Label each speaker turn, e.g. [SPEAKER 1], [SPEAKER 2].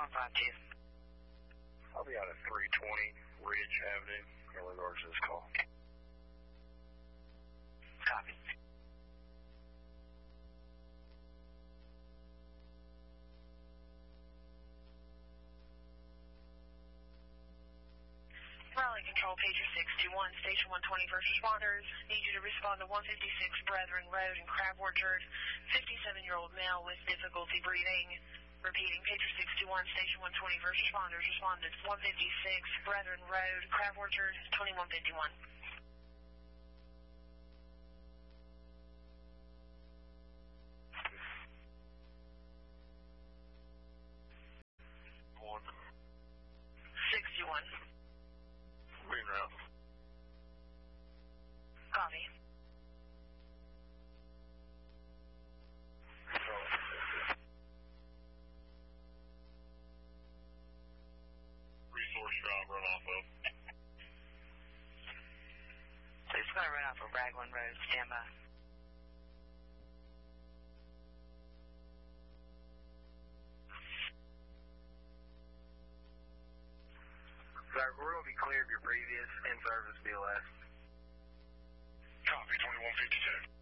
[SPEAKER 1] 152.
[SPEAKER 2] I'll be out at 320 Ridge Avenue in regards to this call.
[SPEAKER 1] Copy.
[SPEAKER 3] Raleigh Control, pager 621, Station 120 first responders. Need you to respond to 156 Brethren Road in Crab Orchard. 57-year-old male with difficulty breathing. Repeating, pager 621, Station 120 first responders. Responded 156 Brethren Road, Crab Orchard, 2151.
[SPEAKER 2] One.
[SPEAKER 3] 61.
[SPEAKER 2] Green route.
[SPEAKER 3] Copy.
[SPEAKER 2] Resource drop run off of.
[SPEAKER 1] So it's going to run off of Raglan Road. Stand by.
[SPEAKER 2] Sir, we're going to be clear of your previous in-service BLS. Copy, 2152.